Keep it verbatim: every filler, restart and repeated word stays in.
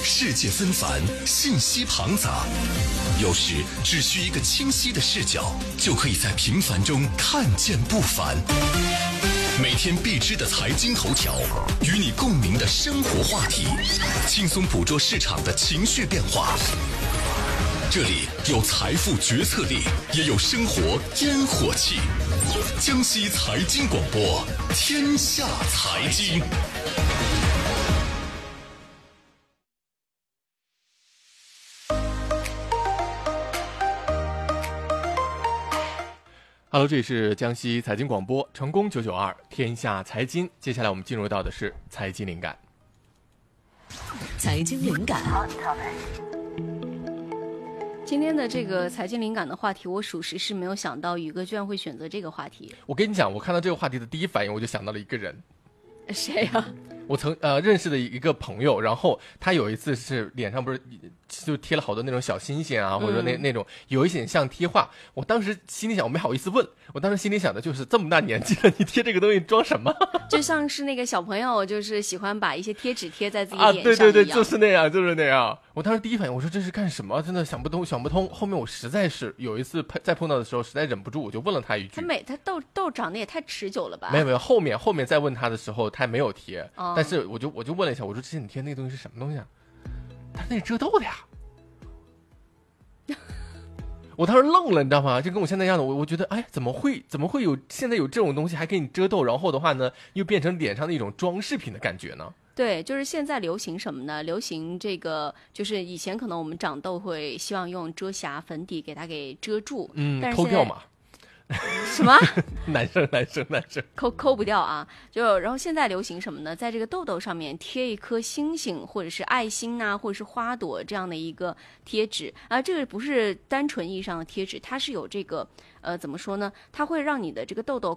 世界纷繁，信息庞杂，有时只需一个清晰的视角，就可以在平凡中看见不凡。每天必知的财经头条，与你共鸣的生活话题，轻松捕捉市场的情绪变化。这里有财富决策力，也有生活烟火气。江西财经广播，天下财经。 Hello， 这里是江西财经广播，成功九九二，天下财经。接下来我们进入到的是财经灵感。 财经灵感。 今天的这个财经灵感的话题，我属实是没有想到宇哥居然会选择这个话题。 我跟你讲，我看到这个话题的第一反应，我就想到了一个人。 谁呀、啊？ 我曾呃认识的一个朋友，然后他有一次是脸上不是就贴了好多那种小星星啊，或者说那、嗯、那种有一点像贴画。我当时心里想，我没好意思问，我当时心里想的就是这么大年纪了，你贴这个东西装什么？ 就像是那个小朋友，就是喜欢把一些贴纸贴在自己脸上一样。啊， 对对对，就是那样，就是那样。我当时第一反应，我说这是干什么？真的想不通，想不通。后面我实在是有一次再碰到的时候，实在忍不住，我就问了他一句。 他美，他痘痘长得也太持久了吧？ 没有没有，后面后面再问他的时候，他没有贴， 哦、 但是我就我就问了一下，我说之前你贴那个东西是什么东西啊？他说那是遮痘的呀。我当时愣了，你知道吗？就跟我现在一样的，我我觉得，哎，怎么会怎么会有现在有这种东西还给你遮痘，然后的话呢，又变成脸上的一种装饰品的感觉呢？ 对，就是现在流行什么呢？流行这个，就是以前可能我们长痘会希望用遮瑕粉底给它给遮住， 嗯， 但是抠掉嘛。 什么？ 男生男生男生抠抠不掉啊！就然后现在流行什么呢？在这个痘痘上面贴一颗星星，或者是爱心呐、啊，或者是花朵这样的一个贴纸啊。这个不是单纯意义上的贴纸，它是有这个呃怎么说呢？它会让你的这个痘痘